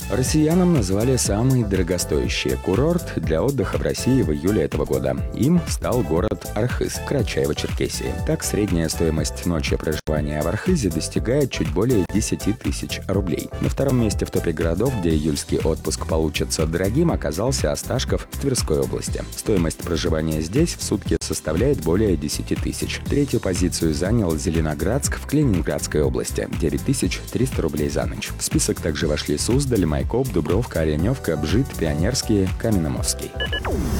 Россиянам назвали самый дорогостоящий курорт для отдыха в России в июле этого года. Им стал город Архыз в Карачаево-Черкесии. Так, средняя стоимость ночи проживания в Архызе достигает чуть более 10 тысяч рублей. На втором месте в топе городов, где июльский отпуск получится дорогим, оказался Осташков в Тверской области. Стоимость проживания здесь в сутки составляет более 10 тысяч. Третью позицию занял Зеленоградск в Калининградской области – 9300 рублей за ночь. В список также вошли Суздаль, Майкоп, Дубровка, Оленевка, Бжит, Пионерский, Каменноморский.